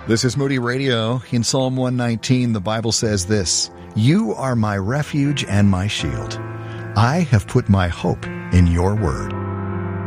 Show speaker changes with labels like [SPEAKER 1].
[SPEAKER 1] This is Moody Radio. In Psalm 119, the Bible says this, "You are my refuge and my shield. I have put my hope in your word."